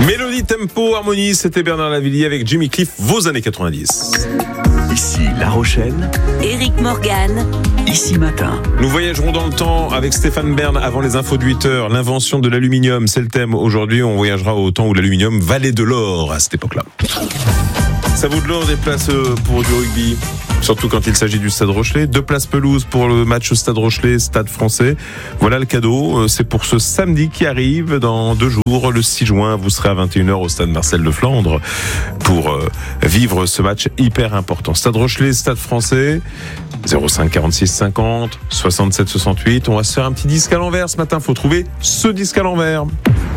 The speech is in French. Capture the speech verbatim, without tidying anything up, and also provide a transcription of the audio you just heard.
Mélodie, tempo, harmonie, c'était Bernard Lavilliers avec Jimmy Cliff, vos années quatre-vingt-dix. Ici La Rochelle, Éric Morgan, Ici Matin. Nous voyagerons dans le temps avec Stéphane Bern avant les infos de huit heures. L'invention de l'aluminium, c'est le thème. Aujourd'hui, on voyagera au temps où l'aluminium valait de l'or à cette époque-là. Ça vaut de l'or des places pour du rugby, surtout quand il s'agit du Stade Rochelais. Deux places pelouse pour le match Stade Rochelais, Stade Français. Voilà le cadeau. C'est pour ce samedi qui arrive dans deux jours, le six juin. Vous serez à vingt et une heures au Stade Marcel de Flandre pour vivre ce match hyper important. Stade Rochelais, Stade Français. zéro cinq quarante-six cinquante soixante-sept soixante-huit. On va se faire un petit disque à l'envers ce matin. Faut trouver ce disque à l'envers.